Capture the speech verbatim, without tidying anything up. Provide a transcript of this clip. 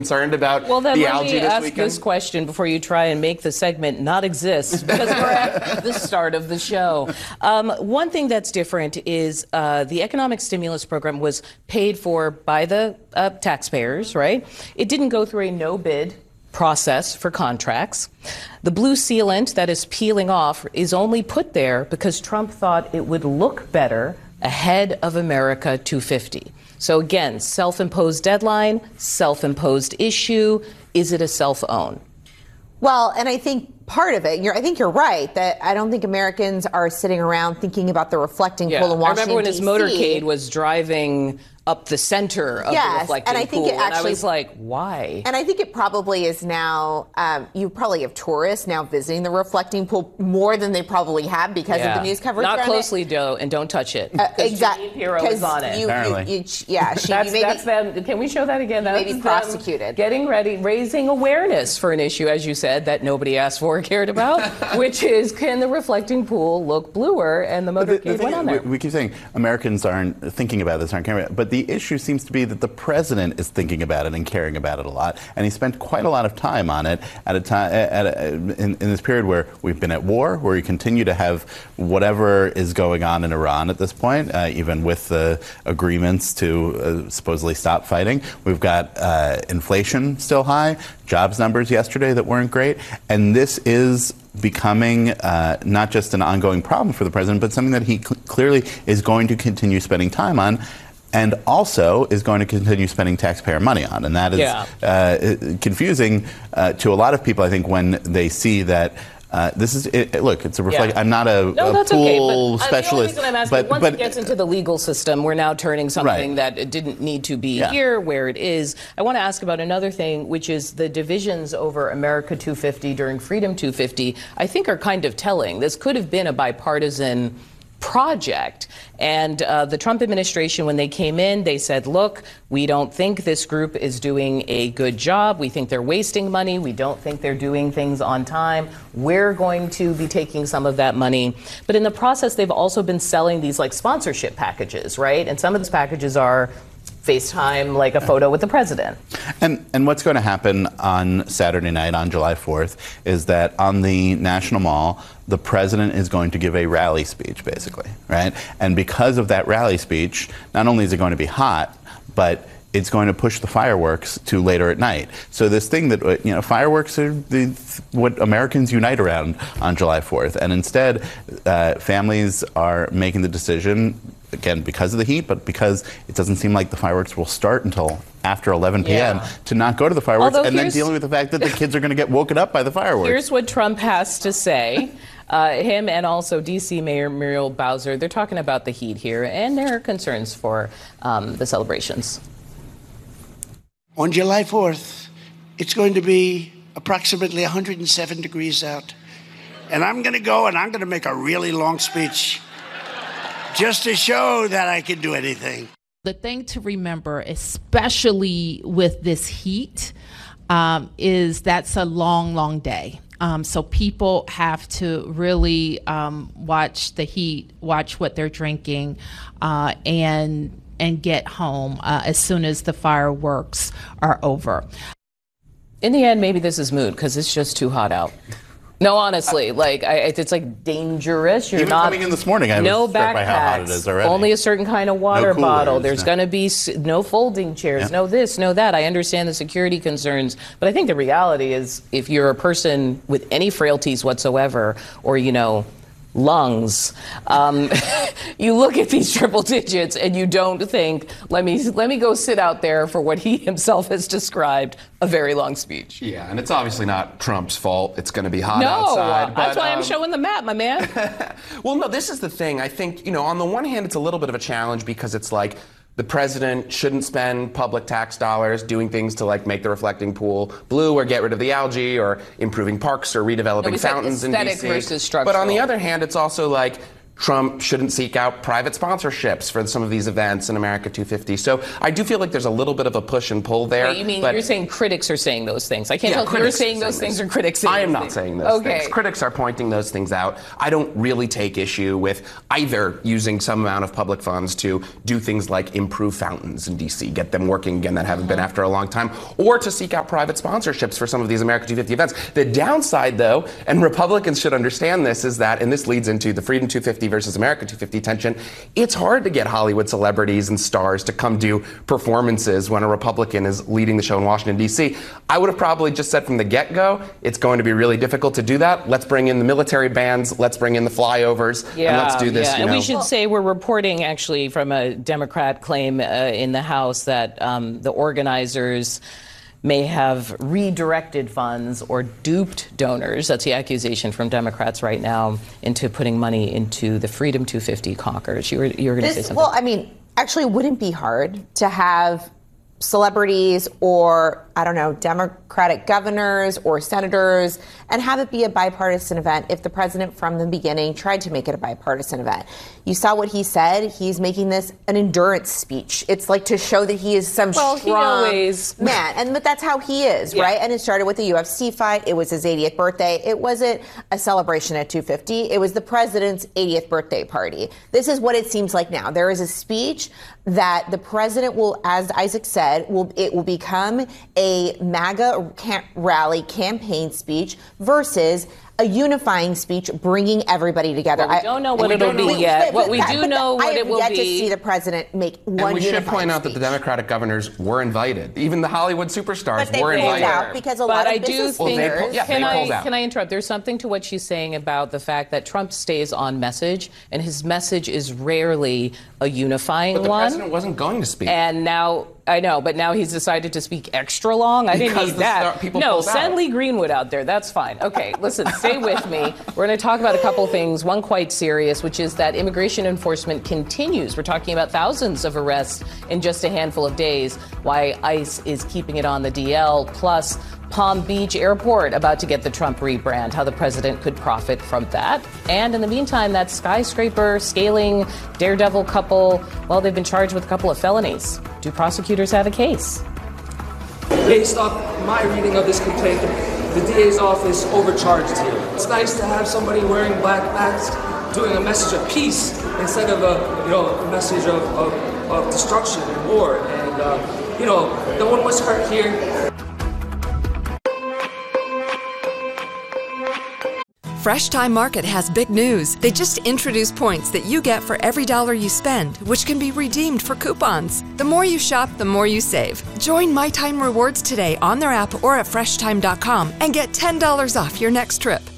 concerned about well, then the let algae me this ask weekend? this question before you try and make the segment not exist, because we're at the start of the show. Um, one thing that's different is uh, the economic stimulus program was paid for by the uh, taxpayers, right? It didn't go through a no-bid process for contracts. The blue sealant that is peeling off is only put there because Trump thought it would look better ahead of America two fifty. So again, self-imposed deadline, self-imposed issue. Is it a self-own? Well, and I think part of it, you're, I think you're right, that I don't think Americans are sitting around thinking about the reflecting yeah. pool in Washington, I remember when his D C motorcade was driving up the center of yes, the reflecting and I think pool, it actually, and I was like, why? And I think it probably is now, um, you probably have tourists now visiting the reflecting pool more than they probably have because yeah. of the news coverage. Not closely, though, and don't touch it. Uh, exactly. Piro was on it. You, you, you, yeah, she, that's, you maybe, that's them. Can we show that again? That's maybe prosecuted. Getting ready, raising awareness for an issue, as you said, that nobody asked for or cared about, which is, can the reflecting pool look bluer? And the motorcade the, the went on there. We, we keep saying Americans aren't thinking about this, aren't caring about it, but the issue seems to be that the president is thinking about it and caring about it a lot, and he spent quite a lot of time on it at a time at a, in, in this period where we've been at war, where we continue to have whatever is going on in Iran at this point, uh, even with the agreements to uh, supposedly stop fighting. We've got uh, inflation still high, jobs numbers yesterday that weren't great, and this is becoming uh, not just an ongoing problem for the president, but something that he cl- clearly is going to continue spending time on, and also is going to continue spending taxpayer money on. And that is yeah. uh, confusing uh, to a lot of people, I think, when they see that Uh, this is it, it, look. It's a reflect. Yeah. I'm not a, no, a that's pool okay, but, specialist. Uh, the only reason I'm asking, but, once but, it gets into the legal system, we're now turning something right. that didn't need to be yeah. here where it is. I want to ask about another thing, which is the divisions over America two fifty during Freedom two fifty. I think are kind of telling. This could have been a bipartisan project. And uh, the Trump administration, when they came in, they said, look, we don't think this group is doing a good job. We think they're wasting money. We don't think they're doing things on time. We're going to be taking some of that money. But in the process, they've also been selling these like sponsorship packages, right? And some of those packages are FaceTime, like a photo with the president. And and what's going to happen on Saturday night, on July fourth, is that on the National Mall, the president is going to give a rally speech, basically, right? And because of that rally speech, not only is it going to be hot, but it's going to push the fireworks to later at night. So this thing that, you know, fireworks are the, what Americans unite around on July fourth. And instead, uh, families are making the decision, again, because of the heat, but because it doesn't seem like the fireworks will start until after eleven p.m. Yeah. to not go to the fireworks, Although and then dealing with the fact that the kids are going to get woken up by the fireworks. Here's what Trump has to say. Uh, him and also D C Mayor Muriel Bowser, they're talking about the heat here and their concerns for um, the celebrations. On July fourth, it's going to be approximately one hundred seven degrees out. And I'm going to go and I'm going to make a really long speech just to show that I can do anything. The thing to remember, especially with this heat, um, is that's a long, long day. Um, so people have to really um, watch the heat, watch what they're drinking, uh, and and get home uh, as soon as the fireworks are over. In the end, maybe this is moot because it's just too hot out. No, honestly, like I, it's like dangerous. You're Even not coming in this morning, I no was struck by how hot it backpacks, is already. only a certain kind of water No coolers, bottle. There's no. going to be s- no folding chairs, Yeah. no this, no that. I understand the security concerns, but I think the reality is, if you're a person with any frailties whatsoever, or you know, lungs, um, you look at these triple digits and you don't think, let me let me go sit out there for what he himself has described, a very long speech. Yeah, and it's obviously not Trump's fault. It's going to be hot No, outside. that's but, why I'm um, showing the map, my man. Well, no, this is the thing. I think, you know, on the one hand, it's a little bit of a challenge because it's like the president shouldn't spend public tax dollars doing things to like make the reflecting pool blue or get rid of the algae or improving parks or redeveloping No, we said fountains in D C. aesthetic versus structural. But on the other hand, it's also like Trump shouldn't seek out private sponsorships for some of these events in America two fifty. So I do feel like there's a little bit of a push and pull there. Wait, you mean but you're saying critics are saying those things? I can't yeah, tell if you're saying those things or critics saying I am those not things. saying those okay. things. Critics are pointing those things out. I don't really take issue with either using some amount of public funds to do things like improve fountains in D C, get them working again that haven't been after a long time, or to seek out private sponsorships for some of these America two fifty events. The downside, though, and Republicans should understand this, is that, and this leads into the Freedom two fifty versus America two fifty tension, it's hard to get Hollywood celebrities and stars to come do performances when a Republican is leading the show in Washington, D C. I would have probably just said from the get-go, it's going to be really difficult to do that. Let's bring in the military bands, let's bring in the flyovers, Yeah, and let's do this. yeah. You and know. we should say we're reporting actually from a Democrat claim uh, in the House that um, the organizers may have redirected funds or duped donors, that's the accusation from Democrats right now, into putting money into the Freedom two fifty Concourse. You were, you were going to say This, something. well, I mean, actually, it wouldn't be hard to have celebrities or, I don't know, Democratic governors or senators and have it be a bipartisan event if the president from the beginning tried to make it a bipartisan event. You saw what he said. He's making this an endurance speech. It's like to show that he is some Well, he strong always- man. And but that's how he is, Yeah. right? And it started with the U F C fight. It was his eightieth birthday. It wasn't a celebration at two fifty. It was the president's eightieth birthday party. This is what it seems like now. There is a speech that the president will, as Isaac said, will it will become a MAGA cam- rally campaign speech versus a unifying speech, bringing everybody together. Well, we don't know what we it'll don't be know- yet. What we that- do but know I what have it will yet be. to see the president make one And we should unifying point out that the speech. Democratic governors were invited. Even the Hollywood superstars But they were pulled invited. out because a but lot of I do business think, Well, they leaders. pulled- yeah, can they I pulled out. can I interrupt? There's something to what she's saying about the fact that Trump stays on message, and his message is rarely a unifying But the one. president wasn't going to speak. And now, I know, but now he's decided to speak extra long. I didn't Because need the that. star- people no, pulled send out. Lee Greenwood out there. That's fine. Okay, listen, stay with me. We're going to talk about a couple things. One quite serious, which is that immigration enforcement continues. We're talking about thousands of arrests in just a handful of days. Why ICE is keeping it on the D L. Plus, Palm Beach Airport about to get the Trump rebrand, how the president could profit from that. And in the meantime, that skyscraper scaling daredevil couple, well, they've been charged with a couple of felonies. Do prosecutors have a case? Based off my reading of this complaint, the D A's office overcharged here. It's nice to have somebody wearing black mask doing a message of peace instead of a, you know, a message of, of, of destruction and war. And, uh, you know, no one was hurt here. Fresh Time Market has big news. They just introduced points that you get for every dollar you spend, which can be redeemed for coupons. The more you shop, the more you save. Join My Time Rewards today on their app or at fresh time dot com and get ten dollars off your next trip.